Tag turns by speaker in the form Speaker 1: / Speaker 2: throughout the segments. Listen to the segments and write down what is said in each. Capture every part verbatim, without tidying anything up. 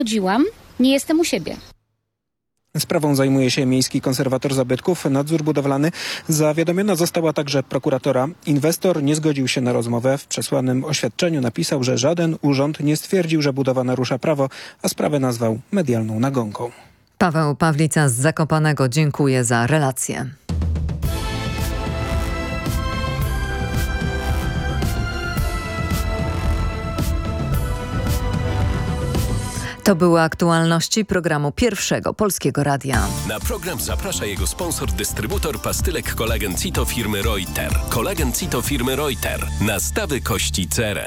Speaker 1: Chodziłam, nie jestem u siebie.
Speaker 2: Sprawą zajmuje się miejski konserwator zabytków. Nadzór budowlany. Zawiadomiona została także prokuratora. Inwestor nie zgodził się na rozmowę. W przesłanym oświadczeniu napisał, że żaden urząd nie stwierdził, że budowa narusza prawo, a sprawę nazwał medialną nagonką.
Speaker 3: Paweł Pawlica z Zakopanego dziękuję za relację. To były aktualności programu Pierwszego Polskiego Radia.
Speaker 4: Na program zaprasza jego sponsor, dystrybutor pastylek Kolagen Cito firmy Reuter. Kolagen Cito firmy Reuter. Nastawy kości cerę.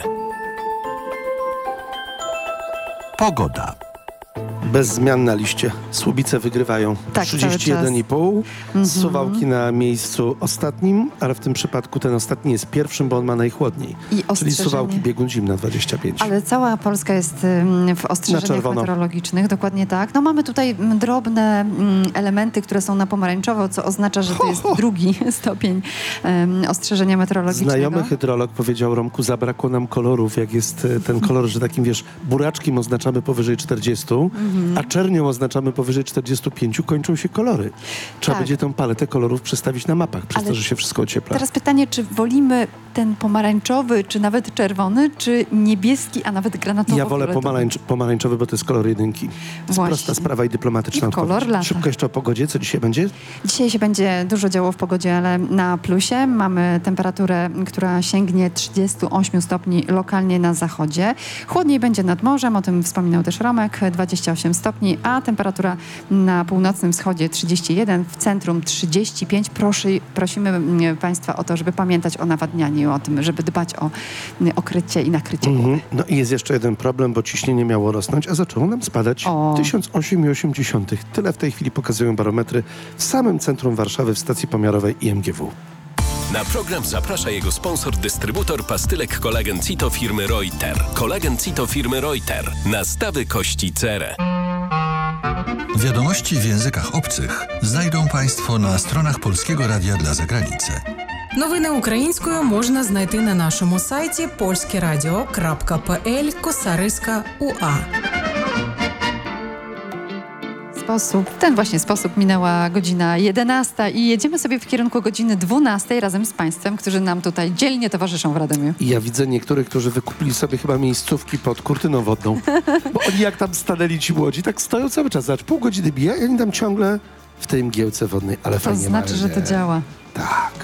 Speaker 5: Pogoda. Bez zmian na liście. Słubice wygrywają
Speaker 6: tak,
Speaker 5: trzydzieści jeden i pół. Mm-hmm. Suwałki na miejscu ostatnim, ale w tym przypadku ten ostatni jest pierwszym, bo on ma najchłodniej.
Speaker 6: I
Speaker 5: czyli Suwałki, biegun zimna dwadzieścia pięć.
Speaker 6: Ale cała Polska jest w ostrzeżeniach meteorologicznych. Dokładnie tak. No mamy tutaj drobne elementy, które są na pomarańczowo, co oznacza, że to jest ho, ho. drugi stopień um, ostrzeżenia meteorologicznego.
Speaker 5: Znajomy hydrolog powiedział: Romku, zabrakło nam kolorów. Jak jest ten kolor, że takim, wiesz, buraczkiem oznaczamy powyżej czterdziestu, mm-hmm. a czernią oznaczamy powyżej czterdziestu pięciu, kończą się kolory. Trzeba tak. będzie tę paletę kolorów przestawić na mapach, przez Ale to, że się wszystko ociepla.
Speaker 6: Teraz pytanie, czy wolimy ten pomarańczowy, czy nawet czerwony, czy niebieski, a nawet granatowy?
Speaker 5: Ja wolę pomarańcz, pomarańczowy, bo to jest kolor jedynki. To jest prosta sprawa i dyplomatyczna
Speaker 6: I kolor lata.
Speaker 5: Szybko jeszcze o pogodzie. Co dzisiaj będzie?
Speaker 6: Dzisiaj się będzie dużo działo w pogodzie, ale na plusie. Mamy temperaturę, która sięgnie trzydziestu ośmiu stopni lokalnie na zachodzie. Chłodniej będzie nad morzem, o tym wspominał też Romek, dwadzieścia osiem stopni, a temperatura na północnym wschodzie trzydzieści jeden, w centrum trzydzieści pięć. Proszę, prosimy Państwa o to, żeby pamiętać o nawadnianiu, o tym, żeby dbać o okrycie i nakrycie
Speaker 5: mm-hmm.
Speaker 6: głowy.
Speaker 5: No i jest jeszcze jeden problem, bo ciśnienie miało rosnąć, a zaczęło nam spadać. O. tysiąc osiem przecinek osiem. Tyle w tej chwili pokazują barometry w samym centrum Warszawy w stacji pomiarowej I M G W.
Speaker 4: Na program zaprasza jego sponsor, dystrybutor pastylek Kolagen Cito firmy Reuter. Kolagen Cito firmy Reuter. Nastawy kości cerę.
Speaker 7: Wiadomości w językach obcych znajdą Państwo на stronach Polskiego Radia dla Zagranicy.
Speaker 8: Новини українською можна знайти на нашому сайті polskieradio.pl косариска УА.
Speaker 6: Sposób, w ten właśnie sposób minęła godzina jedenasta i jedziemy sobie w kierunku godziny dwunastej razem z Państwem, którzy nam tutaj dzielnie towarzyszą w Radomiu.
Speaker 5: I ja widzę niektórych, którzy wykupili sobie chyba miejscówki pod kurtyną wodną, bo oni jak tam stanęli ci młodzi, tak stoją cały czas, zobacz, pół godziny bija i oni tam ciągle w tej mgiełce wodnej, ale
Speaker 6: to
Speaker 5: fajnie.
Speaker 6: To znaczy, że to działa.
Speaker 5: Tak.